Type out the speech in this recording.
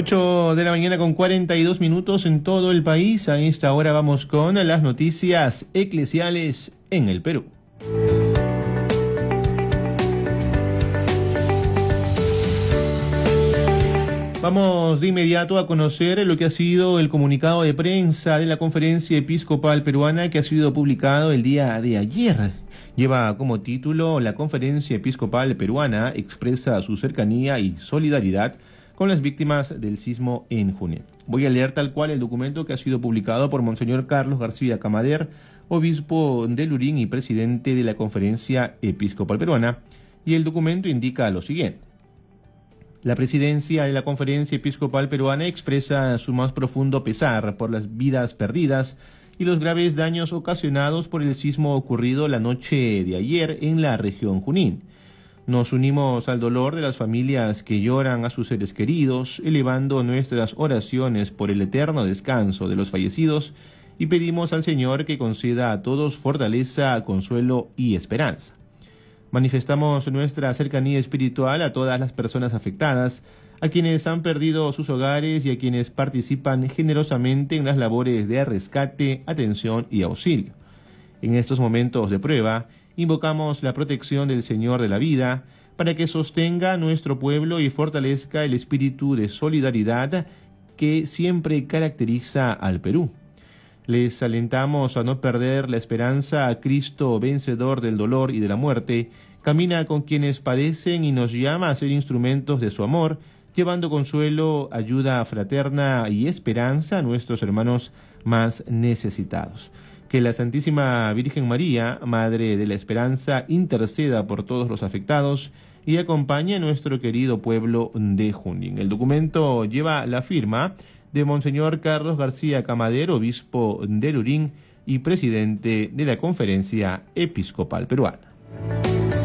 8 de la mañana con 42 minutos en todo el país. A esta hora vamos con las noticias eclesiales en el Perú. Vamos de inmediato a conocer lo que ha sido el comunicado de prensa de la Conferencia Episcopal Peruana que ha sido publicado el día de ayer. Lleva como título: La Conferencia Episcopal Peruana expresa su cercanía y solidaridad con las víctimas del sismo en Junín. Voy a leer tal cual el documento que ha sido publicado por Monseñor Carlos García Camader, obispo de Lurín y presidente de la Conferencia Episcopal Peruana, y el documento indica lo siguiente. La presidencia de la Conferencia Episcopal Peruana expresa su más profundo pesar por las vidas perdidas y los graves daños ocasionados por el sismo ocurrido la noche de ayer en la región Junín. Nos unimos al dolor de las familias que lloran a sus seres queridos, elevando nuestras oraciones por el eterno descanso de los fallecidos, y pedimos al Señor que conceda a todos fortaleza, consuelo y esperanza. Manifestamos nuestra cercanía espiritual a todas las personas afectadas, a quienes han perdido sus hogares y a quienes participan generosamente en las labores de rescate, atención y auxilio. En estos momentos de prueba, invocamos la protección del Señor de la vida para que sostenga a nuestro pueblo y fortalezca el espíritu de solidaridad que siempre caracteriza al Perú. Les alentamos a no perder la esperanza. A Cristo, vencedor del dolor y de la muerte, camina con quienes padecen y nos llama a ser instrumentos de su amor, llevando consuelo, ayuda fraterna y esperanza a nuestros hermanos más necesitados. Que la Santísima Virgen María, Madre de la Esperanza, interceda por todos los afectados y acompañe a nuestro querido pueblo de Junín. El documento lleva la firma de Monseñor Carlos García Camader, obispo de Lurín y presidente de la Conferencia Episcopal Peruana.